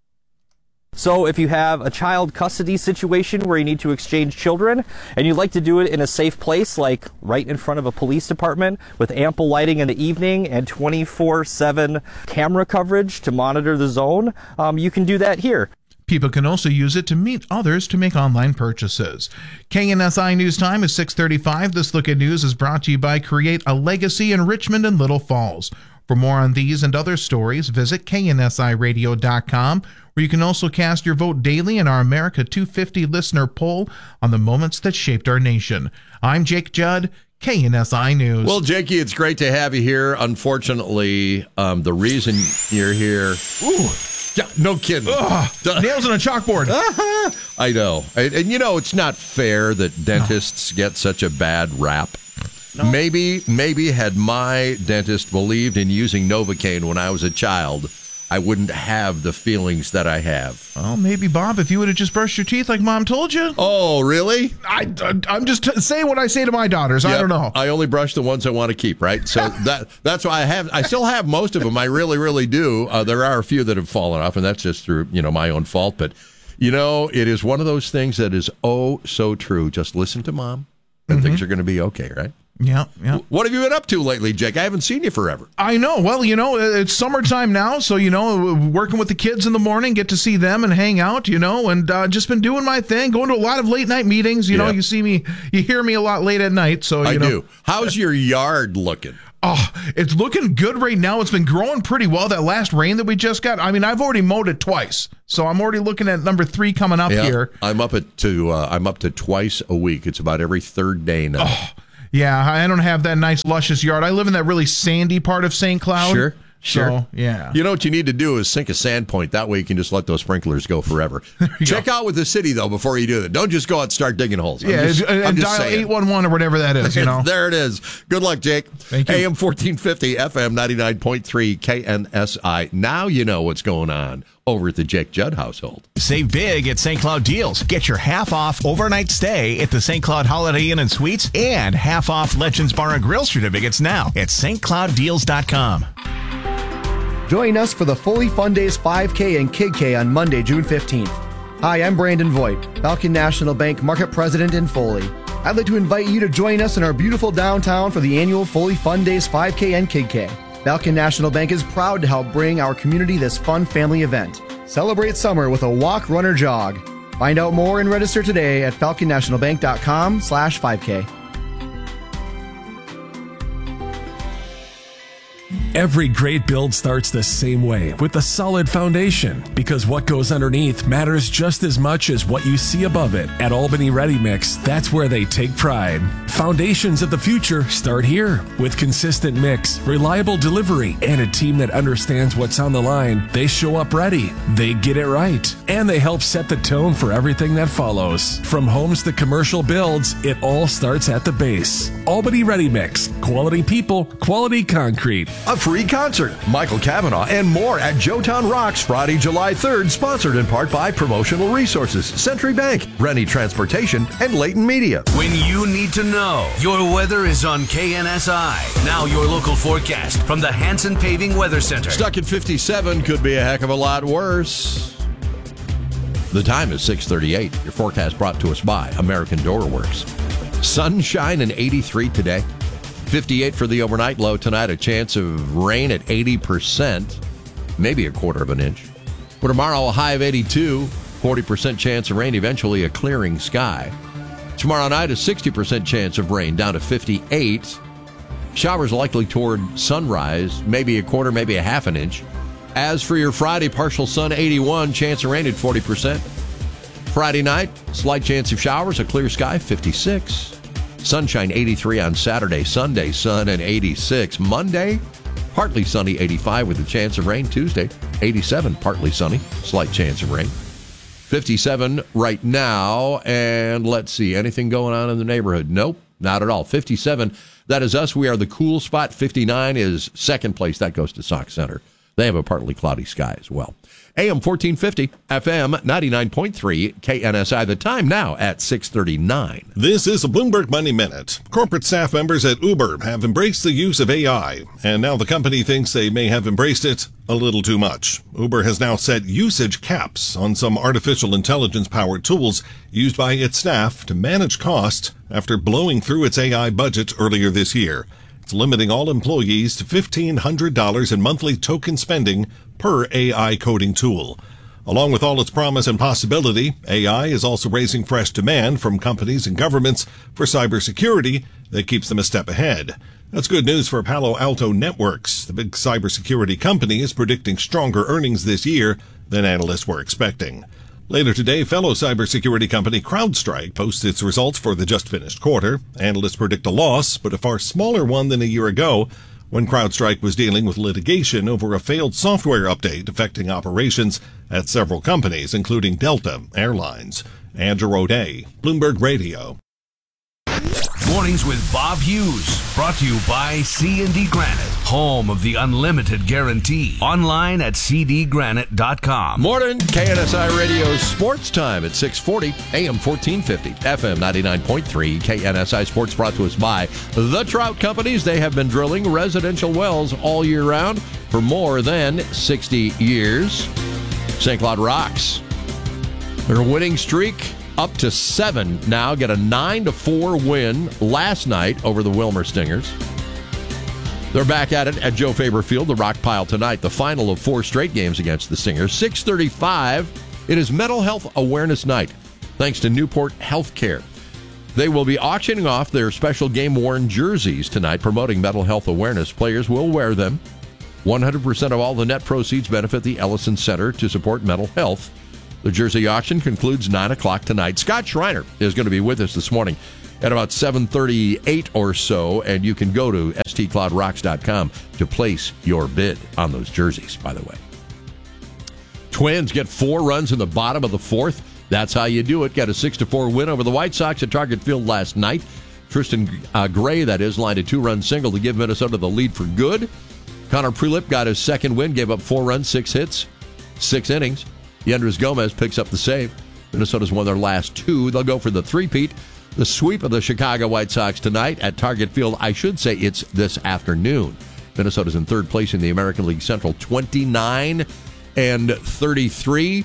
So if you have a child custody situation where you need to exchange children and you'd like to do it in a safe place, like right in front of a police department with ample lighting in the evening and twenty-four seven camera coverage to monitor the zone, um, you can do that here. People can also use it to meet others to make online purchases. K N S I News Time is six thirty-five. This Look at News is brought to you by Create a Legacy in Richmond and Little Falls. For more on these and other stories, visit K N S I radio dot com, where you can also cast your vote daily in our America two fifty listener poll on the moments that shaped our nation. I'm Jake Judd, K N S I News. Well, Jakey, it's great to have you here. Unfortunately, um, the reason you're here... Ooh. Yeah, no kidding. Ugh, nails on a chalkboard. I know. And, and, you know, it's not fair that dentists no. get such a bad rap. No. Maybe, maybe had my dentist believed in using Novocaine when I was a child, I wouldn't have the feelings that I have. Well, maybe, Bob, if you would have just brushed your teeth like Mom told you. Oh, really? I, I'm just t- saying what I say to my daughters. Yep. I don't know. I only brush the ones I want to keep, right? So that that's why I have. I still have most of them. I really, really do. Uh, there are a few that have fallen off, and that's just through, you know, my own fault. But, you know, it is one of those things that is oh so true. Just listen to Mom, and mm-hmm. things are going to be okay, right? Yeah, yeah. What have you been up to lately, Jake? I haven't seen you forever. I know. Well, you know, it's summertime now, so, you know, working with the kids in the morning, get to see them and hang out, you know, and uh, just been doing my thing, going to a lot of late night meetings. You Yeah. know, you see me, you hear me a lot late at night. So, you I know. do. How's your yard looking? Oh, it's looking good right now. It's been growing pretty well. That last rain that we just got, I mean, I've already mowed it twice. So I'm already looking at number three coming up Yeah, here. I'm up at to uh, I'm up to twice a week. It's about every third day now. Oh, yeah, I don't have that nice, luscious yard. I live in that really sandy part of Saint Cloud. Sure, sure. So, yeah. You know what you need to do is sink a sand point. That way you can just let those sprinklers go forever. Check out with the city, though, before you do that. Don't just go out and start digging holes. I'm Yeah, just, and, I'm and just dial saying. eight one one or whatever that is, you know. There it is. Good luck, Jake. Thank you. A M fourteen fifty, F M ninety-nine point three, K N S I. Now you know what's going on over at the Jake Judd household. Save big at Saint Cloud Deals. Get your half off overnight stay at the Saint Cloud Holiday Inn and Suites and half off Legends Bar and Grill certificates now at st cloud deals dot com. Join us for the Foley Fun Days five K and Kid K on Monday, June fifteenth. Hi, I'm Brandon Voigt, Falcon National Bank Market President in Foley. I'd like to invite you to join us in our beautiful downtown for the annual Foley Fun Days five K and Kid K. Falcon National Bank is proud to help bring our community this fun family event. Celebrate summer with a walk, run, or jog. Find out more and register today at falcon national bank dot com slash five K. Every great build starts the same way, with a solid foundation, because what goes underneath matters just as much as what you see above it. At Albany Ready Mix, that's where they take pride. Foundations of the future start here. With consistent mix, reliable delivery, and a team that understands what's on the line, they show up ready. They get it right. And they help set the tone for everything that follows. From homes to commercial builds, it all starts at the base. Albany Ready Mix. Quality people, quality concrete. A free concert, Michael Cavanaugh, and more at Joetown Rocks Friday, July third, sponsored in part by Promotional Resources, Century Bank, Rennie Transportation, and Leighton Media. When you need to know, your weather is on K N S I. Now your local forecast from the Hanson Paving Weather Center. Stuck at fifty-seven, could be a heck of a lot worse. The time is six thirty-eight. Your forecast brought to us by American Door Works. Sunshine and eighty-three today. fifty-eight for the overnight low tonight. A chance of rain at eighty percent, maybe a quarter of an inch. For tomorrow, a high of eighty-two, forty percent chance of rain, eventually a clearing sky. Tomorrow night, a sixty percent chance of rain, down to fifty-eight. Showers likely toward sunrise, maybe a quarter, maybe a half an inch. As for your Friday, partial sun, eighty-one, chance of rain at forty percent. Friday night, slight chance of showers, a clear sky, fifty-six. Sunshine, eighty-three on Saturday. Sunday, sun and eighty-six. Monday, partly sunny, eighty-five with a chance of rain. Tuesday, eighty-seven, partly sunny, slight chance of rain. fifty-seven right now. And let's see, anything going on in the neighborhood? Nope, not at all. fifty-seven, that is us. We are the cool spot. fifty-nine is second place. That goes to Sauk Center. They have a partly cloudy sky as well. A M fourteen fifty, F M ninety-nine point three, K N S I. The time now at six thirty-nine. This is a Bloomberg Money Minute. Corporate staff members at Uber have embraced the use of A I, and now the company thinks they may have embraced it a little too much. Uber has now set usage caps on some artificial intelligence-powered tools used by its staff to manage costs after blowing through its A I budget earlier this year. It's limiting all employees to fifteen hundred dollars in monthly token spending per A I coding tool. Along with all its promise and possibility, A I is also raising fresh demand from companies and governments for cybersecurity that keeps them a step ahead. That's good news for Palo Alto Networks. The big cybersecurity company is predicting stronger earnings this year than analysts were expecting. Later today, fellow cybersecurity company CrowdStrike posts its results for the just-finished quarter. Analysts predict a loss, but a far smaller one than a year ago, when CrowdStrike was dealing with litigation over a failed software update affecting operations at several companies, including Delta Airlines. Andrew O'Day, Bloomberg Radio. Mornings with Bob Hughes, brought to you by C and D Granite, home of the unlimited guarantee. Online at c d granite dot com. Morning, K N S I Radio Sports Time at six forty, A M fourteen fifty, F M ninety-nine point three, K N S I Sports, brought to us by the Trout Companies. They have been drilling residential wells all year round for more than sixty years. Saint Cloud Rocks, their winning streak up to seven now, get a nine to four win last night over the Wilmer Stingers. They're back at it at Joe Faber Field, the Rock Pile tonight, the final of four straight games against the Stingers. six thirty-five, it is Mental Health Awareness Night, thanks to Newport Healthcare. They will be auctioning off their special game-worn jerseys tonight, promoting mental health awareness. Players will wear them. one hundred percent of all the net proceeds benefit the Ellison Center to support mental health. The jersey auction concludes nine o'clock tonight. Scott Schreiner is going to be with us this morning at about seven thirty-eight or so, and you can go to s t cloud rocks dot com to place your bid on those jerseys, by the way. Twins get four runs in the bottom of the fourth. That's how you do it. Got a six to four win over the White Sox at Target Field last night. Tristan uh, Gray, that is, lined a two-run single to give Minnesota the lead for good. Connor Prelip got his second win, gave up four runs, six hits, six innings. Yendrys Gomez picks up the save. Minnesota's won their last two. They'll go for the three-peat. The sweep of the Chicago White Sox tonight at Target Field. I should say it's this afternoon. Minnesota's in third place in the American League Central, twenty-nine and thirty-three.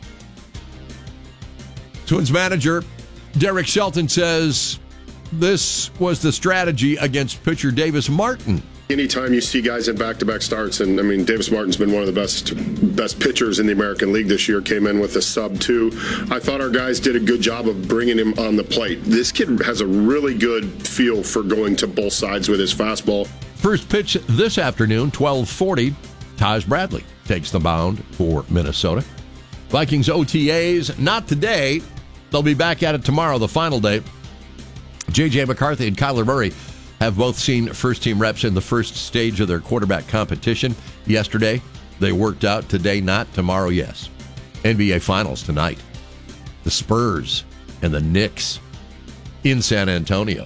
Twins manager Derek Shelton says this was the strategy against pitcher Davis Martin. Anytime you see guys in back-to-back starts, and I mean, Davis Martin's been one of the best best pitchers in the American League this year, came in with a sub two. I thought our guys did a good job of bringing him on the plate. This kid has a really good feel for going to both sides with his fastball. First pitch this afternoon, twelve forty, Taj Bradley takes the mound for Minnesota. Vikings O T As, not today. They'll be back at it tomorrow, the final day. J J McCarthy and Kyler Murray have both seen first-team reps in the first stage of their quarterback competition. Yesterday, they worked out. Today, not. Tomorrow, yes. N B A Finals tonight. The Spurs and the Knicks in San Antonio.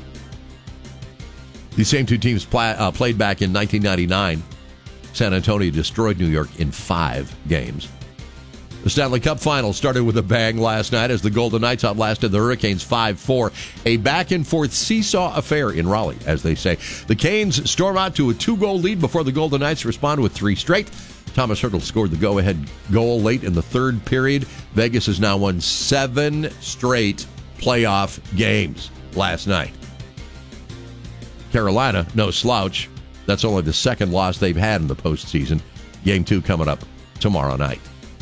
These same two teams play, uh, played back in nineteen ninety-nine. San Antonio destroyed New York in five games. The Stanley Cup Finals started with a bang last night as the Golden Knights outlasted the Hurricanes five four. A back-and-forth seesaw affair in Raleigh, as they say. The Canes storm out to a two-goal lead before the Golden Knights respond with three straight. Thomas Hertl scored the go-ahead goal late in the third period. Vegas has now won seven straight playoff games last night. Carolina, no slouch. That's only the second loss they've had in the postseason. Game two coming up tomorrow night.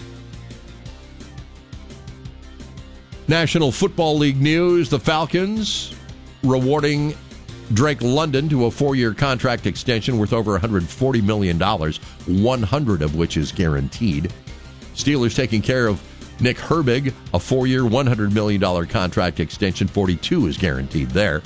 National Football League news, the Falcons rewarding Drake London to a four-year contract extension worth over one hundred forty million dollars, one hundred of which is guaranteed. Steelers taking care of Nick Herbig, a four-year, one hundred million dollars contract extension, forty-two is guaranteed there.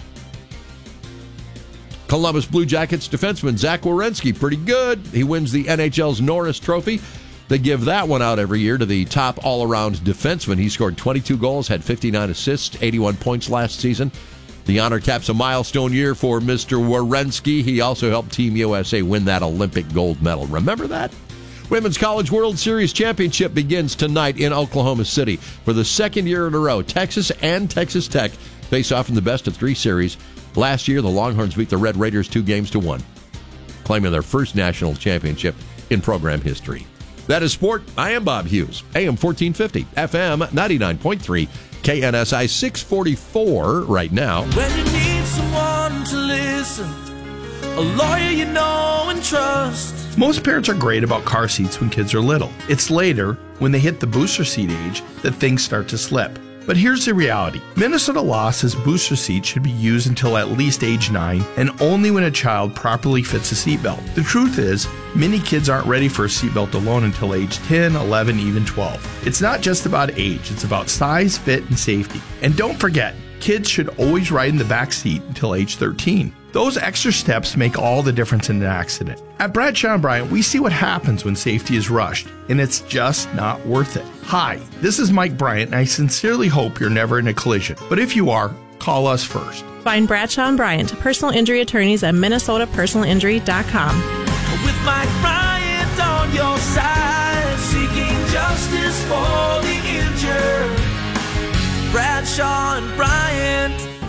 Columbus Blue Jackets defenseman Zach Werenski, pretty good. He wins the N H L's Norris Trophy. They give that one out every year to the top all-around defenseman. He scored twenty-two goals, had fifty-nine assists, eighty-one points last season. The honor caps a milestone year for Mister Werenski. He also helped Team U S A win that Olympic gold medal. Remember that? Women's College World Series Championship begins tonight in Oklahoma City. For the second year in a row, Texas and Texas Tech face off in the best-of-three series. Last year, the Longhorns beat the Red Raiders two games to one, claiming their first national championship in program history. That is sport. I am Bob Hughes. A M fourteen fifty, F M ninety-nine point three, K N S I six forty-four right now. When you need someone to listen, a lawyer you know and trust. Most parents are great about car seats when kids are little. It's later, when they hit the booster seat age, that things start to slip. But here's the reality. Minnesota law says booster seats should be used until at least age nine and only when a child properly fits a seatbelt. The truth is, many kids aren't ready for a seatbelt alone until age ten, eleven, even twelve. It's not just about age, it's about size, fit, and safety. And don't forget, kids should always ride in the back seat until age thirteen. Those extra steps make all the difference in an accident. At Bradshaw and Bryant, we see what happens when safety is rushed, and it's just not worth it. Hi, this is Mike Bryant, and I sincerely hope you're never in a collision. But if you are, call us first. Find Bradshaw and Bryant, personal injury attorneys at minnesota personal injury dot com. With Mike Bryant on your side, seeking justice for the injured. Bradshaw and Bryant.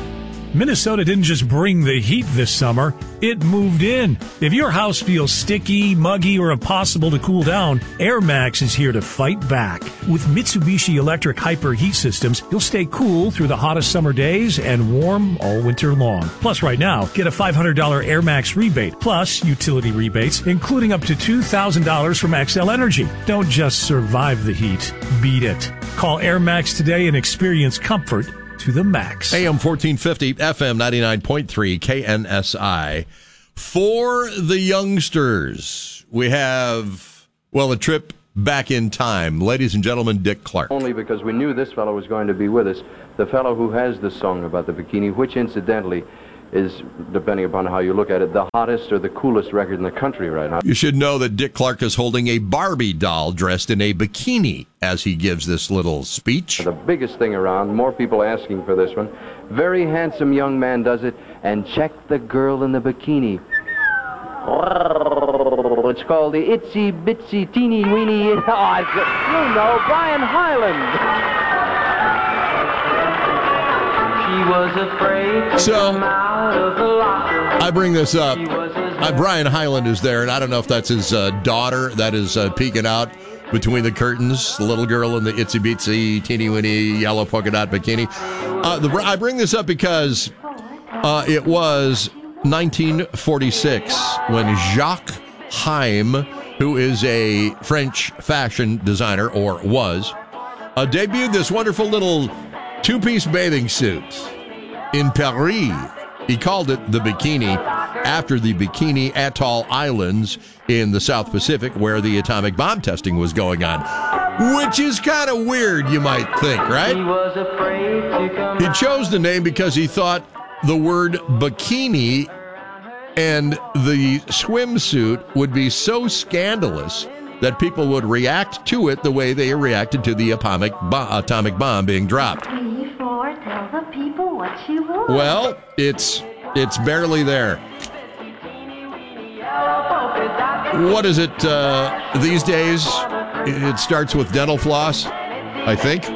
Minnesota didn't just bring the heat this summer, it moved in. If your house feels sticky, muggy, or impossible to cool down, Air Max is here to fight back. With Mitsubishi Electric Hyper Heat Systems, you'll stay cool through the hottest summer days and warm all winter long. Plus, right now, get a five hundred dollars Air Max rebate, plus utility rebates, including up to two thousand dollars from Xcel Energy. Don't just survive the heat, beat it. Call Air Max today and experience comfort to the max. A M fourteen fifty, F M ninety-nine point three, K N S I. For the youngsters, we have, well, a trip back in time. Ladies and gentlemen, Dick Clark. Only because we knew this fellow was going to be with us. The fellow who has the song about the bikini, which incidentally is, depending upon how you look at it, the hottest or the coolest record in the country right now. You should know that Dick Clark is holding a Barbie doll dressed in a bikini as he gives this little speech. The biggest thing around, more people asking for this one. Very handsome young man does it, and check the girl in the bikini. It's called the Itsy Bitsy Teeny Weeny. Oh, you know, Brian Hyland. She was afraid. So, I bring this up. Uh, Brian Hyland is there, and I don't know if that's his uh, daughter that is uh, peeking out between the curtains, the little girl in the itsy bitsy teeny weeny yellow polka dot bikini. Uh, the, I bring this up because uh, it was nineteen forty-six when Jacques Haim, who is a French fashion designer, or was, uh, debuted this wonderful little two-piece bathing suit in Paris. He called it the Bikini after the Bikini Atoll Islands in the South Pacific where the atomic bomb testing was going on. Which is kind of weird, you might think, right? He chose the name because he thought the word bikini and the swimsuit would be so scandalous that people would react to it the way they reacted to the atomic, bo- atomic bomb being dropped. Three, four, tell the people what you want. Well, it's it's barely there. What is it uh, these days? It starts with dental floss, I think,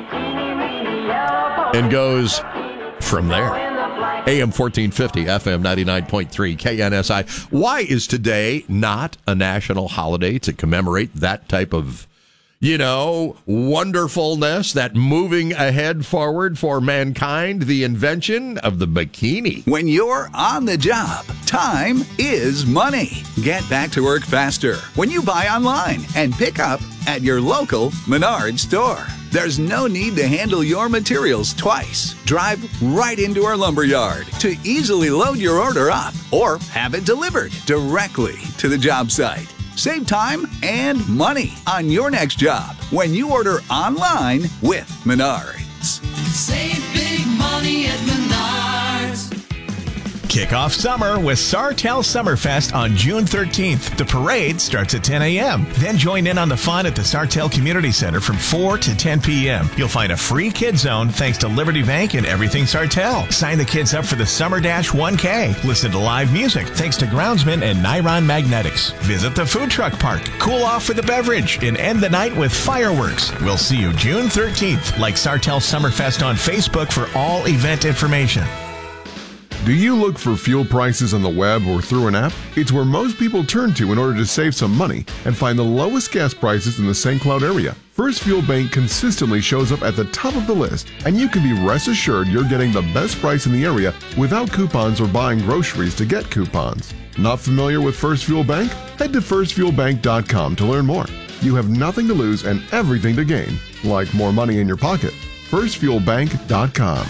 and goes from there. A M fourteen fifty, F M ninety-nine point three, K N S I. Why is today not a national holiday to commemorate that type of, you know, wonderfulness, that moving ahead forward for mankind, the invention of the bikini? When you're on the job, time is money. Get back to work faster when you buy online and pick up at your local Menards store. There's no need to handle your materials twice. Drive right into our lumberyard to easily load your order up or have it delivered directly to the job site. Save time and money on your next job when you order online with Menards. Save big money at Menards. Kick off summer with Sartell Summerfest on June thirteenth. The parade starts at ten a.m. Then join in on the fun at the Sartell Community Center from four to ten p.m. You'll find a free kid zone thanks to Liberty Bank and Everything Sartell. Sign the kids up for the Summer Dash one K. Listen to live music thanks to Groundsman and Niron Magnetics. Visit the food truck park, cool off with a beverage, and end the night with fireworks. We'll see you June thirteenth. Like Sartell Summerfest on Facebook for all event information. Do you look for fuel prices on the web or through an app? It's where most people turn to in order to save some money and find the lowest gas prices in the Saint Cloud area. First Fuel Bank consistently shows up at the top of the list, and you can be rest assured you're getting the best price in the area without coupons or buying groceries to get coupons. Not familiar with First Fuel Bank? Head to first fuel bank dot com to learn more. You have nothing to lose and everything to gain, like more money in your pocket. first fuel bank dot com.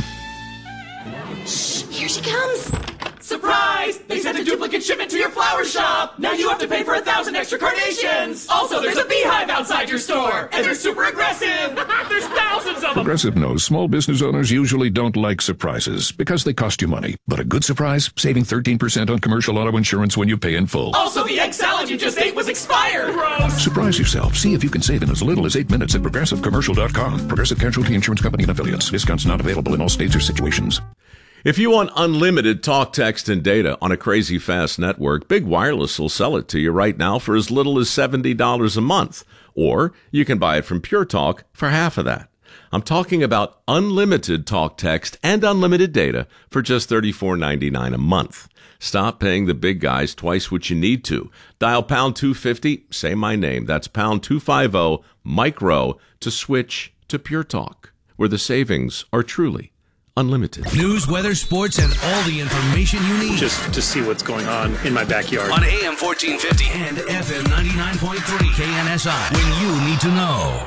Here she comes! Surprise! They sent a duplicate shipment to your flower shop! Now you have to pay for a thousand extra carnations! Also, there's a beehive outside your store! And they're super aggressive! There's thousands of them! Progressive knows small business owners usually don't like surprises because they cost you money. But a good surprise, saving thirteen percent on commercial auto insurance when you pay in full. Also, the egg salad you just ate was expired! Gross! Surprise yourself. See if you can save in as little as eight minutes at progressive commercial dot com. Progressive Casualty Insurance Company and Affiliates. Discounts not available in all states or situations. If you want unlimited talk, text, and data on a crazy fast network, Big Wireless will sell it to you right now for as little as seventy dollars a month. Or you can buy it from Pure Talk for half of that. I'm talking about unlimited talk, text, and unlimited data for just thirty-four ninety-nine a month. Stop paying the big guys twice what you need to. Dial pound two fifty, say my name. That's pound two fifty, micro, to switch to Pure Talk, where the savings are truly unlimited. News, weather, sports, and all the information you need. Just to see what's going on in my backyard. On A M fourteen fifty and F M ninety-nine point three K N S I, when you need to know.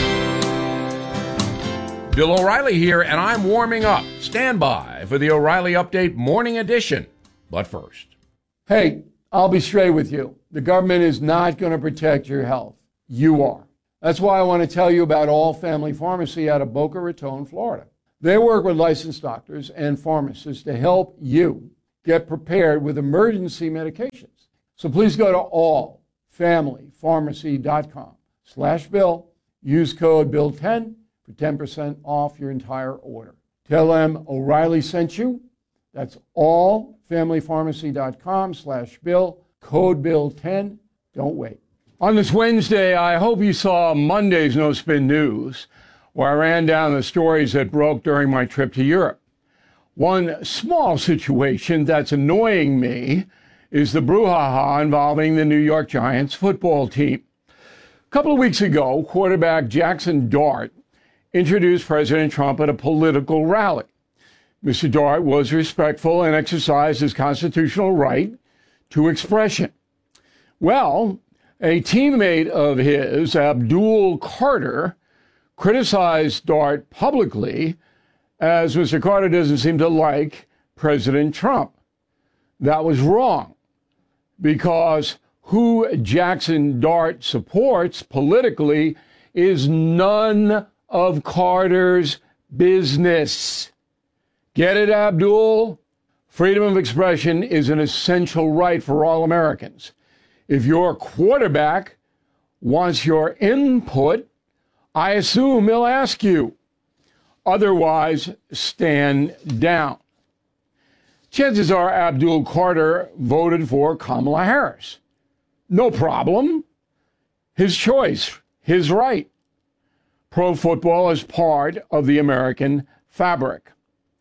Bill O'Reilly here, and I'm warming up. Stand by for the O'Reilly Update Morning Edition. But first. Hey, I'll be straight with you. The government is not going to protect your health. You are. That's why I want to tell you about All Family Pharmacy out of Boca Raton, Florida. They work with licensed doctors and pharmacists to help you get prepared with emergency medications. So please go to all family pharmacy dot com slash bill. Use code bill ten for ten percent off your entire order. Tell them O'Reilly sent you. That's all family pharmacy dot com slash bill. Code bill ten. Don't wait. On this Wednesday, I hope you saw Monday's No Spin News, where I ran down the stories that broke during my trip to Europe. One small situation that's annoying me is the brouhaha involving the New York Giants football team. A couple of weeks ago, quarterback Jackson Dart introduced President Trump at a political rally. Mister Dart was respectful and exercised his constitutional right to expression. Well, a teammate of his, Abdul Carter, criticized Dart publicly, as Mister Carter doesn't seem to like President Trump. That was wrong, because who Jackson Dart supports politically is none of Carter's business. Get it, Abdul? Freedom of expression is an essential right for all Americans. If your quarterback wants your input, I assume he'll ask you. Otherwise, stand down. Chances are Abdul Carter voted for Kamala Harris. No problem. His choice, his right. Pro football is part of the American fabric.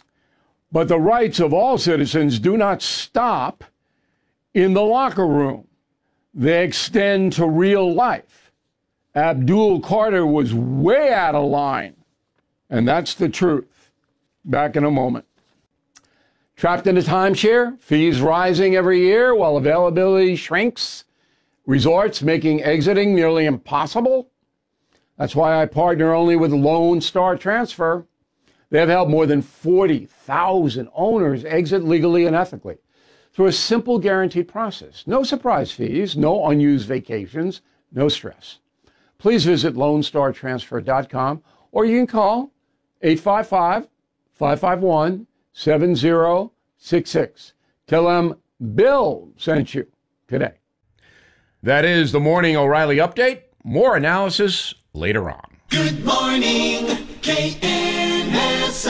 But the rights of all citizens do not stop in the locker room. They extend to real life. Abdul Carter was way out of line, and that's the truth. Back in a moment. Trapped in a timeshare, fees rising every year while availability shrinks, resorts making exiting nearly impossible. That's why I partner only with Lone Star Transfer. They have helped more than forty thousand owners exit legally and ethically through a simple guaranteed process. No surprise fees, no unused vacations, no stress. Please visit lone star transfer dot com or you can call eight five five, five five one, seven zero six six. Tell them Bill sent you today. That is the Morning O'Reilly Update. More analysis later on. Good morning, K N S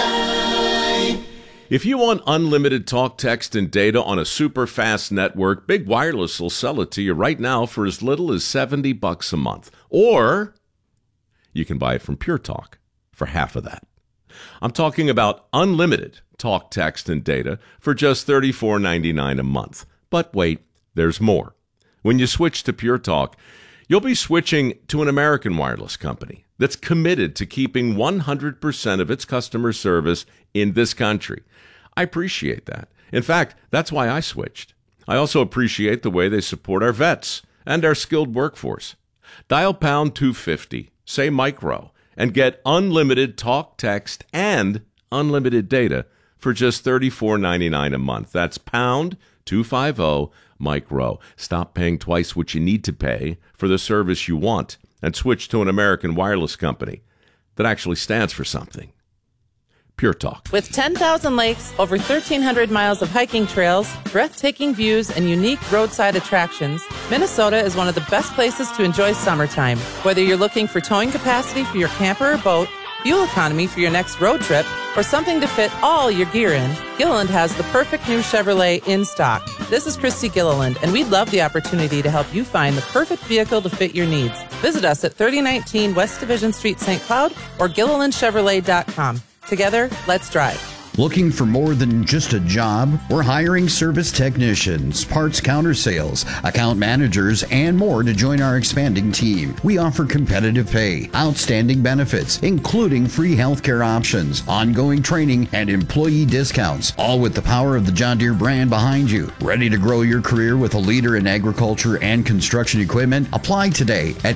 I. If you want unlimited talk, text, and data on a super fast network, Big Wireless will sell it to you right now for as little as seventy bucks a month. Or you can buy it from Pure Talk for half of that. I'm talking about unlimited talk, text, and data for just thirty-four ninety-nine a month. But wait, there's more. When you switch to Pure Talk, you'll be switching to an American wireless company that's committed to keeping one hundred percent of its customer service in this country. I appreciate that. In fact, that's why I switched. I also appreciate the way they support our vets and our skilled workforce. Dial pound two fifty, say micro, and get unlimited talk, text, and unlimited data for just thirty-four ninety-nine a month. That's pound two fifty, micro. Stop paying twice what you need to pay for the service you want and switch to an American wireless company that actually stands for something. Pure Talk. With ten thousand lakes, over thirteen hundred miles of hiking trails, breathtaking views, and unique roadside attractions, Minnesota is one of the best places to enjoy summertime. Whether you're looking for towing capacity for your camper or boat, fuel economy for your next road trip, or something to fit all your gear in, Gilliland has the perfect new Chevrolet in stock. This is Christy Gilliland, and we'd love the opportunity to help you find the perfect vehicle to fit your needs. Visit us at thirty nineteen West Division Street, Saint Cloud, or Gilliland Chevrolet dot com. Together, let's drive. Looking for more than just a job? We're hiring service technicians, parts counter sales, account managers, and more to join our expanding team. We offer competitive pay, outstanding benefits, including free healthcare options, ongoing training, and employee discounts, all with the power of the John Deere brand behind you. Ready to grow your career with a leader in agriculture and construction equipment? Apply today at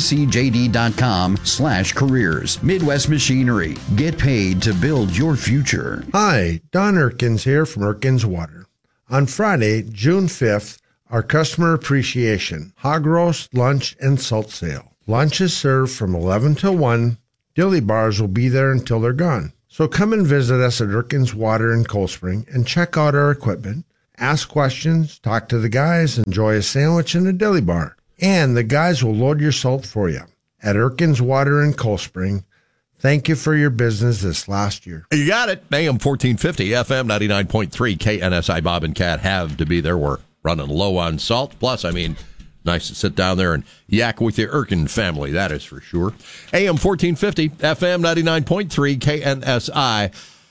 mmcjd.com slash careers. Midwest Machinery. Get paid to build your future. Hi, Don Erkins here from Erkins Water. On Friday, June fifth, our Customer Appreciation Hog Roast, Lunch, and Salt Sale. Lunch is served from eleven to one. Dilly bars will be there until they're gone. So come and visit us at Erkins Water in Cold Spring and check out our equipment. Ask questions, talk to the guys, enjoy a sandwich and a dilly bar. And the guys will load your salt for you. At Erkins Water in Cold Spring, thank you for your business this last year. You got it. A M fourteen fifty, F M ninety-nine point three, K N S I. Bob and Cat have to be there. We're running low on salt. Plus, I mean, nice to sit down there and yak with the Erkin family. That is for sure. A M fourteen fifty, F M ninety-nine point three, K N S I.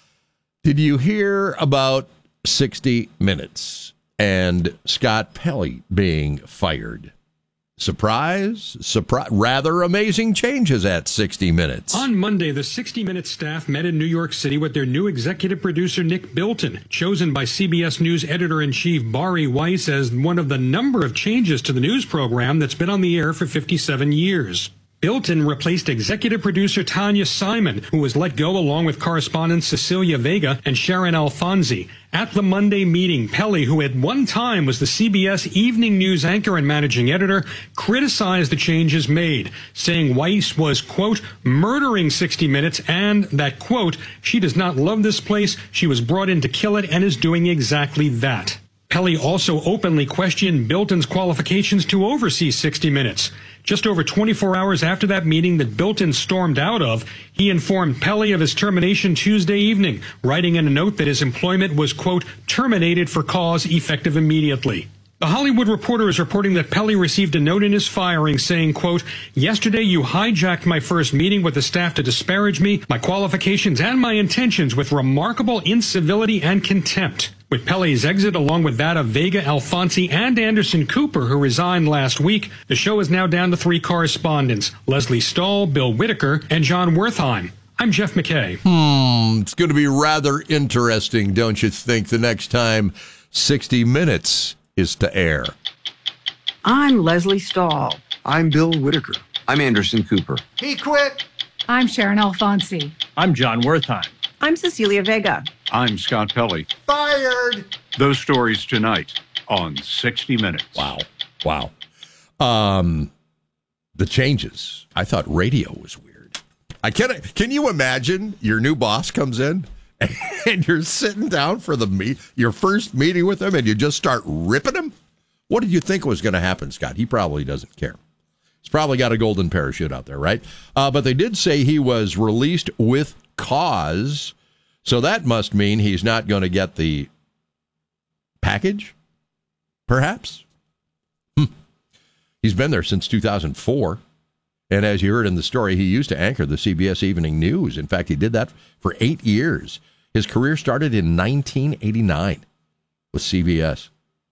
Did you hear about sixty minutes and Scott Pelley being fired? Surprise, surprise, rather amazing changes at sixty minutes. On Monday, the sixty minutes staff met in New York City with their new executive producer, Nick Bilton, chosen by C B S News editor-in-chief Bari Weiss as one of the number of changes to the news program that's been on the air for fifty-seven years. Bilton replaced executive producer Tanya Simon, who was let go along with correspondents Cecilia Vega and Sharon Alfonsi. At the Monday meeting, Pelley, who at one time was the C B S Evening News anchor and managing editor, criticized the changes made, saying Weiss was, quote, murdering sixty minutes and that, quote, she does not love this place, she was brought in to kill it and is doing exactly that. Pelley also openly questioned Bilton's qualifications to oversee sixty minutes. Just over twenty-four hours after that meeting that Bilton stormed out of, he informed Pelley of his termination Tuesday evening, writing in a note that his employment was, quote, terminated for cause effective immediately. The Hollywood Reporter is reporting that Pelley received a note in his firing saying, quote, yesterday you hijacked my first meeting with the staff to disparage me, my qualifications, and my intentions with remarkable incivility and contempt. With Pelley's exit, along with that of Vega, Alfonsi, and Anderson Cooper, who resigned last week, the show is now down to three correspondents, Leslie Stahl, Bill Whitaker, and John Wertheim. I'm Jeff McKay. Hmm, it's going to be rather interesting, don't you think, the next time sixty minutes is to air. I'm Leslie Stahl. I'm Bill Whitaker. I'm Anderson Cooper. He quit. I'm Sharon Alfonsi. I'm John Wertheim. I'm Cecilia Vega. I'm Scott Pelley. Fired. Those stories tonight on sixty minutes. Wow. Wow. Um, the changes. I thought radio was weird. I can Can you imagine your new boss comes in and you're sitting down for the meet, your first meeting with him, and you just start ripping him? What did you think was going to happen, Scott? He probably doesn't care. He's probably got a golden parachute out there, right? Uh, but they did say he was released with cause, so that must mean he's not going to get the package, perhaps? Hmm. He's been there since two thousand four, and as you heard in the story, he used to anchor the C B S Evening News. In fact, he did that for eight years. His career started in nineteen eighty-nine with C B S.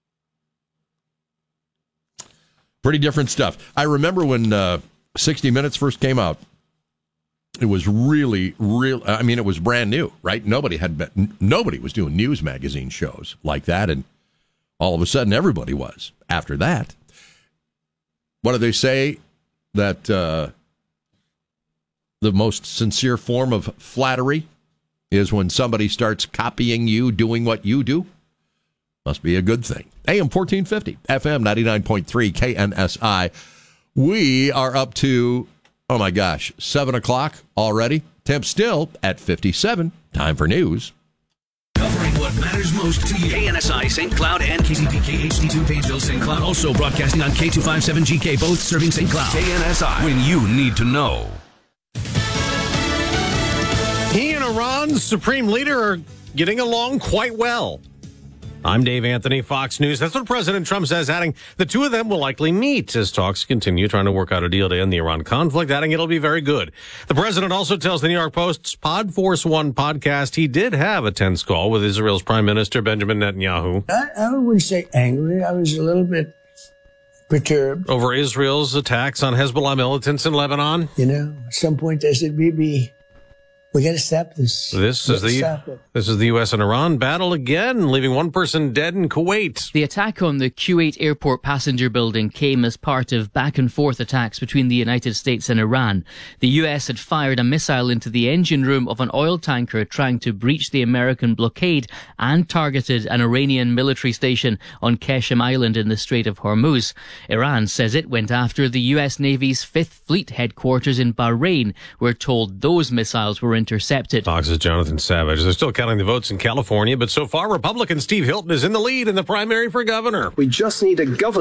Pretty different stuff. I remember when uh, sixty minutes first came out. It was really, real. I mean, it was brand new, right? Nobody had been, nobody was doing news magazine shows like that, and all of a sudden, everybody was. After that, what do they say? That uh, the most sincere form of flattery is when somebody starts copying you, doing what you do. Must be a good thing. A M fourteen fifty, F M ninety-nine point three, K N S I. We are up to, oh my gosh, seven o'clock already. Temp still at fifty-seven. Time for news. Covering what matters most to you. K N S I, Saint Cloud, and K C P K H D two, Painesville, Saint Cloud. Also broadcasting on K two fifty-seven G K, both serving Saint Cloud. K N S I, when you need to know. Iran's supreme leader are getting along quite well. I'm Dave Anthony, Fox News. That's what President Trump says, adding the two of them will likely meet as talks continue, trying to work out a deal to end the Iran conflict, adding it'll be very good. The president also tells the New York Post's Pod Force One podcast he did have a tense call with Israel's Prime Minister Benjamin Netanyahu. I, I wouldn't say angry. I was a little bit perturbed. Over Israel's attacks on Hezbollah militants in Lebanon. You know, at some point I said, Bibi, we got to stop this. This is the this is the U S and Iran battle again, leaving one person dead in Kuwait. The attack on the Kuwait airport passenger building came as part of back and forth attacks between the United States and Iran. The U S had fired a missile into the engine room of an oil tanker trying to breach the American blockade and targeted an Iranian military station on Qeshm Island in the Strait of Hormuz. Iran says it went after the U S Navy's Fifth Fleet headquarters in Bahrain. We're told those missiles were intercepted. Fox's Jonathan Savage. They're still counting the votes in California, but so far Republican Steve Hilton is in the lead in the primary for governor. We just need a governor